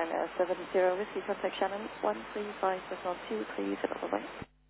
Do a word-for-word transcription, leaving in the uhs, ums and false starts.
China seven zero Whiskey, contact Shannon one three five two three zero. Bye-bye.